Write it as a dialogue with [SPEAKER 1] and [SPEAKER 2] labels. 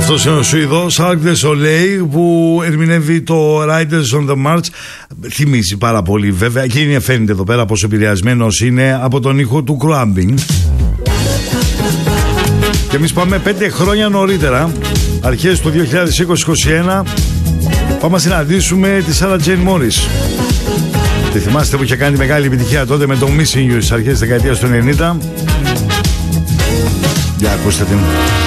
[SPEAKER 1] Αυτός είναι ο Σουηδός Cirque du Soleil που ερμηνεύει το Riders on the March. Θυμίζει πάρα πολύ βέβαια και είναι, φαίνεται εδώ πέρα πως επηρεασμένος είναι από τον ήχο του Crumbing. Και εμείς πάμε 5 χρόνια νωρίτερα, αρχές του 2020-2021. Πάμε να συναντήσουμε τη Sarah Jane Morris. Τη θυμάστε που είχε κάνει μεγάλη επιτυχία τότε με το Missing You στις αρχές της δεκαετίας του 90. Για ακούστε την.